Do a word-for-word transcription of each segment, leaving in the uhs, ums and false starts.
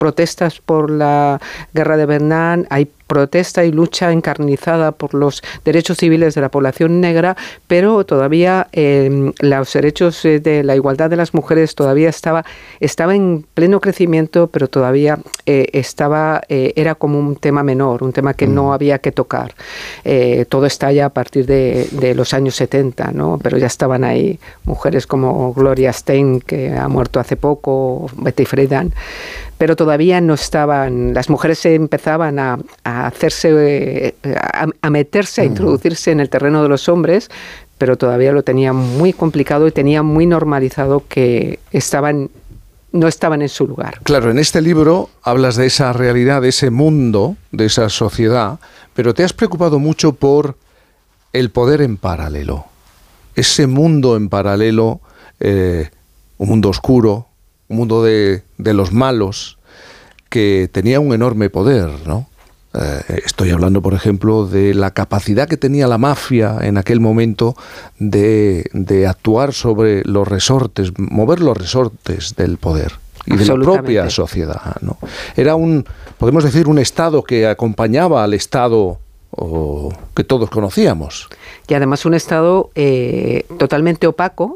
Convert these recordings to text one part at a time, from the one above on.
protestas por la guerra de Vietnam, hay protesta y lucha encarnizada por los derechos civiles de la población negra, pero todavía eh, los derechos de la igualdad de las mujeres todavía estaba, estaba en pleno crecimiento, pero todavía eh, estaba, eh, era como un tema menor, un tema que mm. no había que tocar. Eh, todo estalla a partir de, de los años setenta, ¿no? Pero ya estaban ahí mujeres como Gloria Steinem, que ha muerto hace poco, Betty Friedan, pero todavía no estaban, las mujeres se empezaban a, a hacerse, a, a meterse, a introducirse en el terreno de los hombres, pero todavía lo tenían muy complicado y tenían muy normalizado que estaban, no estaban en su lugar. Claro, en este libro hablas de esa realidad, de ese mundo, de esa sociedad, pero te has preocupado mucho por el poder en paralelo. Ese mundo en paralelo, eh, un mundo oscuro, un mundo de, de los malos, que tenía un enorme poder, ¿no? Eh, estoy hablando, por ejemplo, de la capacidad que tenía la mafia en aquel momento de, de actuar sobre los resortes, mover los resortes del poder y de la propia sociedad, ¿no? Era un, podemos decir, un Estado que acompañaba al Estado o, que todos conocíamos. Y además un Estado eh, totalmente opaco,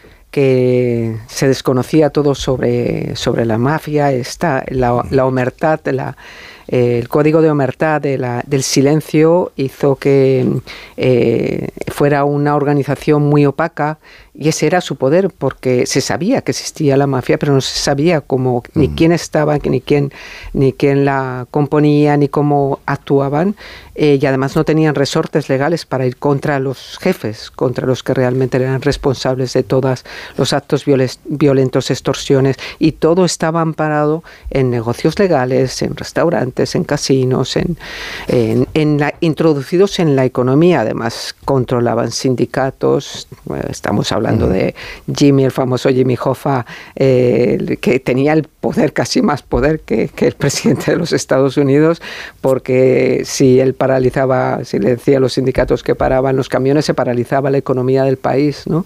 que se desconocía todo sobre, sobre la mafia, esta, la, la omertad, la, eh, el código de omertad de la, del silencio hizo que eh, fuera una organización muy opaca, y ese era su poder, porque se sabía que existía la mafia, pero no se sabía cómo, ni mm. quién estaba, ni quién, ni quién la componía, ni cómo actuaban, eh, y además no tenían resortes legales para ir contra los jefes, contra los que realmente eran responsables de todos los actos violentos, extorsiones, y todo estaba amparado en negocios legales, en restaurantes, en casinos, en, en, en la, introducidos en la economía. Además controlaban sindicatos, estamos hablando hablando de Jimmy, el famoso Jimmy Hoffa, eh, que tenía el poder, casi más poder que, que el presidente de los Estados Unidos, porque si él paralizaba, si le decía a los sindicatos que paraban los camiones, se paralizaba la economía del país, ¿no?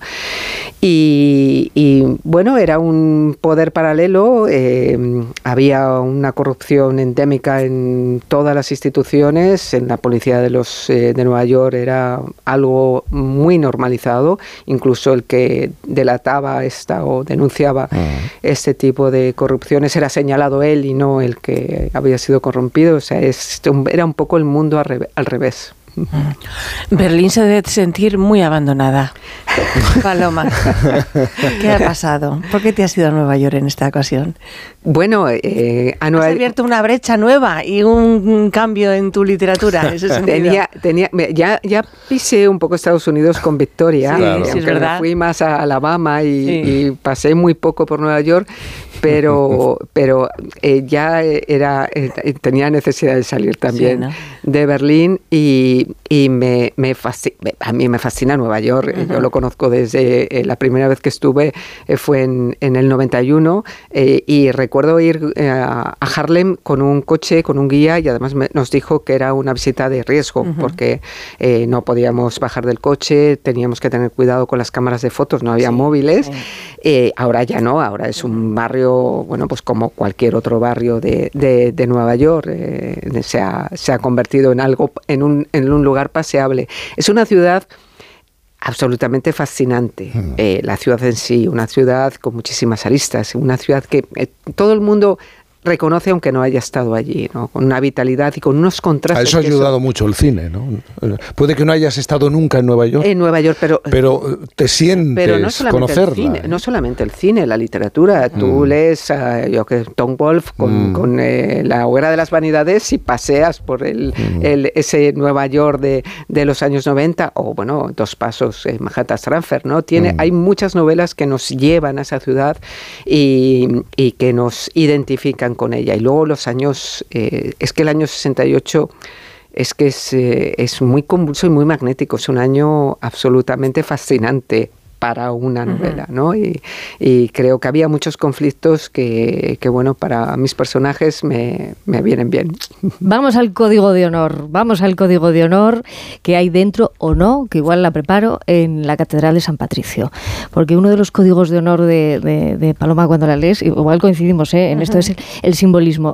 Y, y bueno, era un poder paralelo, eh, había una corrupción endémica en todas las instituciones, en la policía de, los, eh, de Nueva York era algo muy normalizado, incluso el que delataba esta o denunciaba uh-huh. este tipo de corrupciones era señalado él y no el que había sido corrompido. O sea, es, era un poco el mundo al, revés. Al revés. Berlín se debe sentir muy abandonada. Paloma, ¿qué ha pasado? ¿Por qué te has ido a Nueva York en esta ocasión? Bueno, eh, a Nueva... has abierto una brecha nueva y un cambio en tu literatura. Ese tenía, tenía, ya, ya pisé un poco Estados Unidos con Victoria, sí, claro. sí, es verdad. Me fui más a Alabama y, sí. y pasé muy poco por Nueva York, pero, pero eh, ya era eh, tenía necesidad de salir también sí, ¿no? de Berlín y, y me, me fascina, a mí me fascina Nueva York. Uh-huh. Yo lo conozco desde eh, la primera vez que estuve eh, fue en, en el noventa y uno eh, y recuerdo ir eh, a Harlem con un coche, con un guía, y además me, nos dijo que era una visita de riesgo uh-huh. porque eh, no podíamos bajar del coche, teníamos que tener cuidado con las cámaras de fotos, no había sí, móviles. Sí. Eh, ahora ya no, ahora es un barrio, bueno, pues como cualquier otro barrio de, de, de Nueva York, eh, se, ha, se ha convertido en algo, en un, en un lugar paseable. Es una ciudad absolutamente fascinante, mm. eh, la ciudad en sí, una ciudad con muchísimas aristas, una ciudad que eh, todo el mundo reconoce aunque no haya estado allí, ¿no? Con una vitalidad y con unos contrastes. A eso ha ayudado eso... mucho el cine, ¿no? Puede que no hayas estado nunca en Nueva York. En Nueva York, pero... Pero te sientes pero no conocerla. El cine, ¿eh? No solamente el cine, la literatura. Mm. Tú lees a yo que Tom Wolfe con, mm. con eh, La hoguera de las vanidades y paseas por el, mm. el, ese Nueva York de, de los años noventa, o bueno, Dos pasos, eh, Manhattan Transfer, ¿no? Tiene, mm. Hay muchas novelas que nos llevan a esa ciudad y, y que nos identifican con ella. Y luego los años, eh, es que el año sesenta y ocho es que es, eh, es muy convulso y muy magnético, es un año absolutamente fascinante para una novela, ¿no? Y, y creo que había muchos conflictos que, que bueno, para mis personajes me, me vienen bien. Vamos al código de honor, vamos al código de honor que hay dentro o no, que igual la preparo, en la Catedral de San Patricio. Porque uno de los códigos de honor de, de, de Paloma cuando la lees, igual coincidimos ¿eh? en uh-huh. esto, es el, el simbolismo.